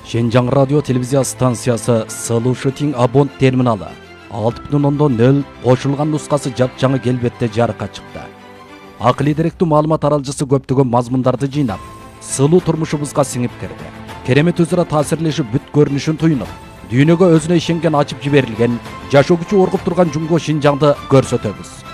Шенжаң радио телевизия станциясы Слушатин абонт терминалы 6.0 қошылған нұсқасы жап-жаңы келбетте жарыққа шықты. Ақылы деректүү маалымат аралжысы көптөгөн мазмундарды жыйнап, сылуу турмушубузга сиңип кирди. Керемет өзара таасирлешип бүт көрүнүшүн туюнуп, дүйнөгө өзүнө ишенген ачып жиберилген, жашоо күчү оргуп турган Жумго Шинжаңды көрсөтөбүз.